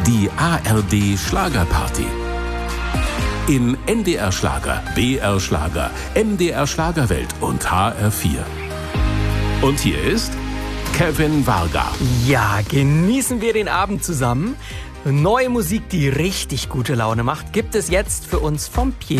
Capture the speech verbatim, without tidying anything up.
Die A R D Schlagerparty. In N D R Schlager, B R Schlager, M D R Schlagerwelt und H R vier. Und hier ist Kevin Varga. Ja, genießen wir den Abend zusammen. Neue Musik, die richtig gute Laune macht, gibt es jetzt für uns vom Piet.